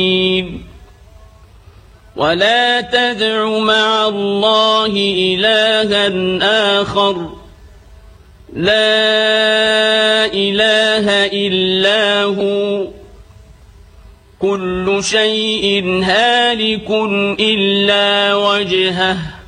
ولا تدع مع الله إلها آخر لا إله إلا هو كل شيء هالك إلا وجهه